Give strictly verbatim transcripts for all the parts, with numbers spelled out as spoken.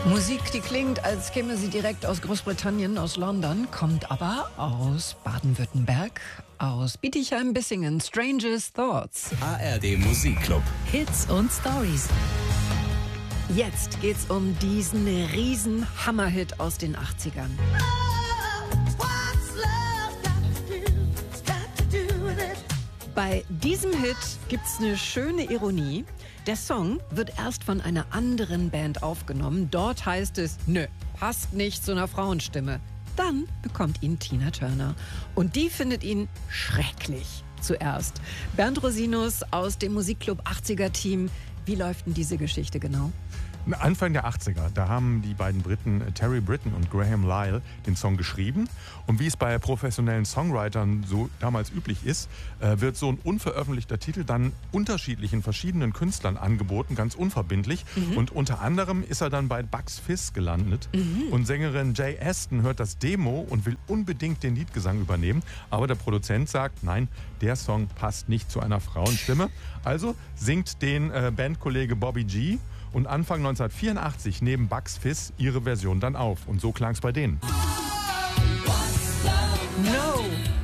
Musik, die klingt, als käme sie direkt aus Großbritannien, aus London, kommt aber aus Baden-Württemberg, aus Bietigheim-Bissingen. Strangest Thoughts. A R D Musikclub. Hits und Stories. Jetzt geht's um diesen riesen Hammerhit aus den achtzigern. Bei diesem Hit gibt's eine schöne Ironie. Der Song wird erst von einer anderen Band aufgenommen. Dort heißt es, nö, passt nicht zu einer Frauenstimme. Dann bekommt ihn Tina Turner. Und die findet ihn schrecklich zuerst. Bernd Rosinus aus dem Musikclub achtziger-Team. Wie läuft denn diese Geschichte genau? Anfang der achtziger, da haben die beiden Briten Terry Britten und Graham Lyle den Song geschrieben. Und wie es bei professionellen Songwritern so damals üblich ist, wird so ein unveröffentlichter Titel dann unterschiedlichen, verschiedenen Künstlern angeboten, ganz unverbindlich. Mhm. Und unter anderem ist er dann bei Bucks Fizz gelandet. Mhm. Und Sängerin Jay Aston hört das Demo und will unbedingt den Liedgesang übernehmen. Aber der Produzent sagt, nein, der Song passt nicht zu einer Frauenstimme. Also singt den äh, Bandkollege Bobby G. Und Anfang neunzehnhundertvierundachtzig nehmen Bucks Fizz ihre Version dann auf. Und so klang es bei denen. No!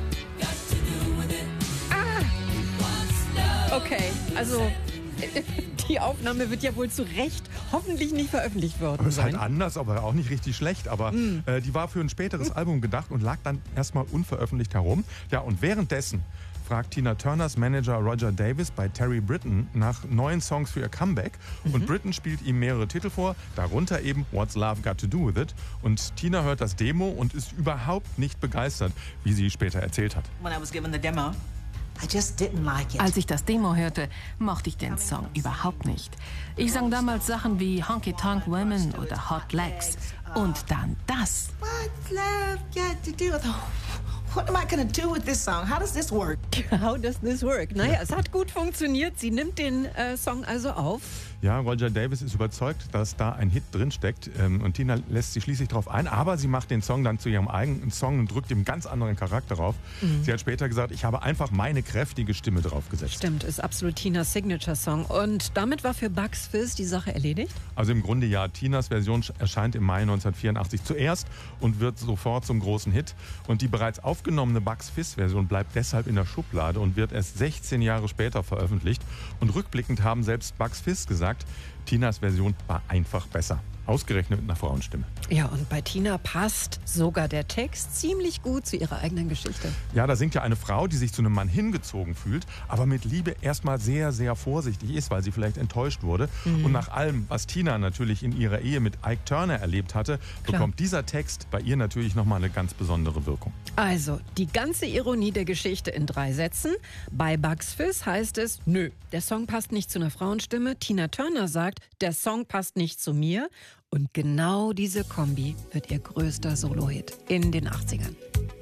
Ah! Okay, also die Aufnahme wird ja wohl zu Recht hoffentlich nicht veröffentlicht worden aber ist sein. halt anders, aber auch nicht richtig schlecht. Aber mm. äh, die war für ein späteres Album gedacht und lag dann erstmal unveröffentlicht herum. Ja, und währenddessen fragt Tina Turners Manager Roger Davis bei Terry Britten nach neuen Songs für ihr Comeback. Mhm. Und Britten spielt ihm mehrere Titel vor, darunter eben What's Love Got to Do With It. Und Tina hört das Demo und ist überhaupt nicht begeistert, wie sie später erzählt hat. When I was given the demo, I just didn't like it. Als ich das Demo hörte, mochte ich den Song überhaupt nicht. Ich sang damals Sachen wie Honky Tonk Women oder Hot Legs. Und dann das. What's love got to do with it? What am I gonna do with this song? How does this work? How does this work? Naja, es hat gut funktioniert. Sie nimmt den äh, Song also auf. Ja, Roger Davis ist überzeugt, dass da ein Hit drinsteckt. Ähm, und Tina lässt sich schließlich darauf ein. Aber sie macht den Song dann zu ihrem eigenen Song und drückt ihm einen ganz anderen Charakter drauf. Mhm. Sie hat später gesagt, ich habe einfach meine kräftige Stimme draufgesetzt. Stimmt, ist absolut Tinas Signature-Song. Und damit war für Bucks Fizz die Sache erledigt? Also im Grunde ja. Tinas Version erscheint im Mai neunzehnhundertvierundachtzig zuerst und wird sofort zum großen Hit. Und die bereits aufgenommene Bucks Fizz-Version bleibt deshalb in der Schublade und wird erst sechzehn Jahre später veröffentlicht. Und rückblickend haben selbst Bucks Fizz gesagt, Tinas Version war einfach besser. Ausgerechnet mit einer Frauenstimme. Ja, und bei Tina passt sogar der Text ziemlich gut zu ihrer eigenen Geschichte. Ja, da singt ja eine Frau, die sich zu einem Mann hingezogen fühlt, aber mit Liebe erstmal sehr, sehr vorsichtig ist, weil sie vielleicht enttäuscht wurde. Mhm. Und nach allem, was Tina natürlich in ihrer Ehe mit Ike Turner erlebt hatte, Klar. bekommt dieser Text bei ihr natürlich nochmal eine ganz besondere Wirkung. Also, die ganze Ironie der Geschichte in drei Sätzen. Bei Bucks Fizz heißt es, nö, der Song passt nicht zu einer Frauenstimme. Tina Turner sagt, der Song passt nicht zu mir. Und genau diese Kombi wird ihr größter Solo-Hit in den achtzigern.